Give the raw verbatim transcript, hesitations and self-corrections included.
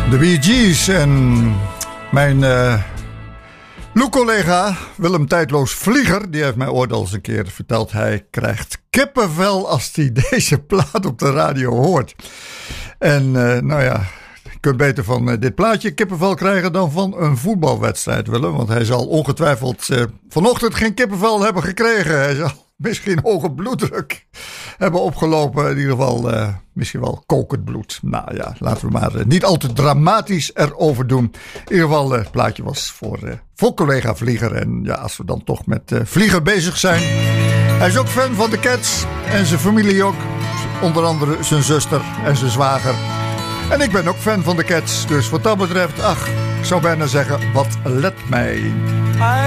De Bee Gees en mijn uh, Loe-collega Willem Tijdloos Vlieger, die heeft mij ooit al eens een keer verteld, hij krijgt kippenvel als hij deze plaat op de radio hoort. En uh, nou ja, je kunt beter van uh, dit plaatje kippenvel krijgen dan van een voetbalwedstrijd, Willem. Want hij zal ongetwijfeld uh, vanochtend geen kippenvel hebben gekregen. Hij zal misschien hoge bloeddruk hebben opgelopen. In ieder geval uh, misschien wel kokend bloed. Nou ja, laten we maar uh, niet al te dramatisch erover doen. In ieder geval, uh, het plaatje was voor, uh, voor collega Vlieger. En ja, als we dan toch met uh, Vlieger bezig zijn. Hij is ook fan van de Cats. En zijn familie ook. Onder andere zijn zuster en zijn zwager. En ik ben ook fan van de Cats. Dus wat dat betreft, ach, ik zou bijna zeggen, wat let mij.